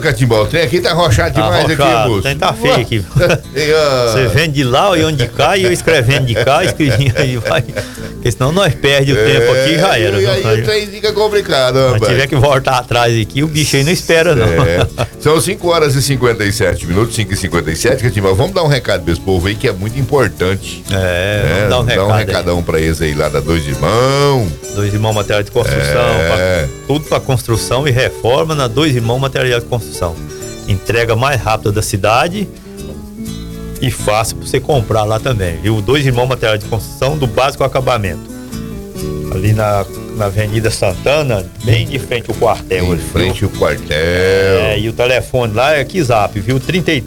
Catimbó. O trem aqui tá arrochado demais aqui, moço. O trem tá feio aqui. Você vende de lá e onde de cá, e eu escrevendo de cá, escrevendo aí, vai. Porque senão nós perdemos o tempo aqui e já era. E aí o trem fica complicado, rapaz. Se tiver que voltar atrás aqui, o bicho aí não espera, não. São 5h57, 5h57, Catimbó. Vamos dar um recado pra esse povo aí que é muito importante. Vamos dar um recado. Dá um recadão pra eles aí lá da Dois Irmãos. Dois Irmãos Material de Construção. Tudo pra construção e reforma na Dois Irmãos Material de Construção. Entrega mais rápida da cidade e fácil pra você comprar lá também, viu? Dois Irmãos Material de Construção, do básico ao acabamento. Ali na Avenida Santana, bem de frente ao quartel. Em frente ao quartel. E o telefone lá é aqui, zap, viu?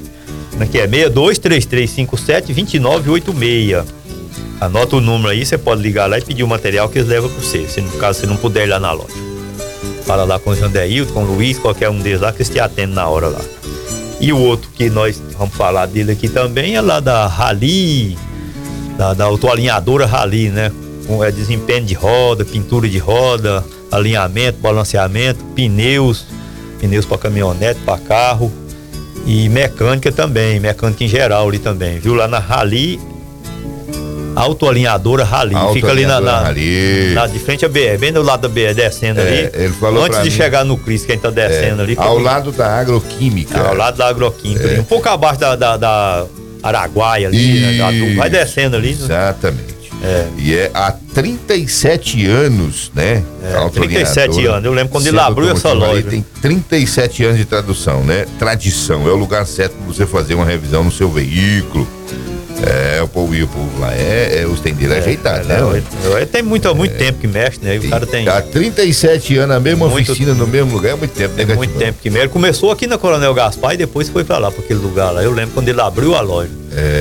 6233572986. Anota o número aí, você pode ligar lá e pedir o material que eles levam pra você, se no caso você não puder ir lá na loja. Fala lá com o Jandeilton, com o Luiz, qualquer um deles lá, que eles te atendem na hora lá. E o outro que nós vamos falar dele aqui também é lá da Rally, da autoalinhadora Rally, né? É desempenho de roda, pintura de roda, alinhamento, balanceamento, pneus para caminhonete, para carro e mecânica também, mecânica em geral ali também, viu? Lá na Rally, autoalinhadora Rally, fica ali de frente à BR, bem do lado da BR, descendo ali. Ele falou antes de chegar no Cris, quem tá descendo ali. Ao lado da Agroquímica. Ao lado da Agroquímica, ali, um pouco abaixo da Araguaia ali, vai descendo ali. Exatamente. E é há 37 anos, né? 37 anos, eu lembro quando ele abriu essa loja. Tem 37 anos de tradição, é o lugar certo para você fazer uma revisão no seu veículo. O povo lá os tendeiros ajeitados, né? Tem muito tempo que mexe, né? O cara tem. Há 37 anos, a mesma oficina no mesmo lugar, é muito tempo, né? Muito tempo que mexe. Ele começou aqui na Coronel Gaspar e depois foi pra lá, pra aquele lugar lá. Eu lembro quando ele abriu a loja.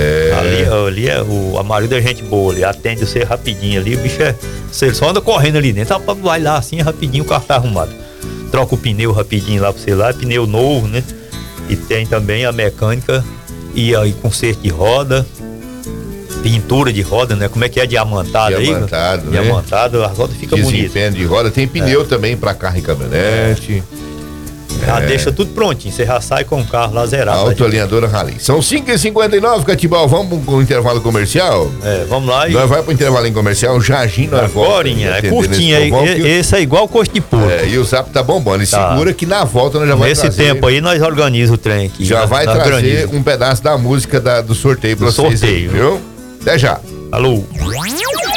Ali é a maioria da gente boa ali, atende você rapidinho ali, o bicho ele só anda correndo ali dentro, vai lá assim, rapidinho, o carro tá arrumado. Troca o pneu rapidinho lá pra você lá, pneu novo, né? E tem também a mecânica e aí conserto de roda. Pintura de roda, né? Como é que é? Diamantado aí? Diamantado, né? Diamantado, a roda fica bonita. Desempenho de roda, tem pneu também para carro e caminhonete. Já deixa tudo prontinho, você já sai com o carro lá zerado. Autoalinhadora Rally. São 5h59, Catimbó, vamos pro intervalo comercial? Vamos lá. Nós vamos pro intervalo comercial, já nós voltamos. É curtinho, esse é igual coxa de porco. E o zap tá bombando, e segura que na volta nós já vai trazer. Nesse tempo aí nós organizamos o trem aqui. Já vai trazer um pedaço da música do sorteio pra vocês, viu? Até já. Alô.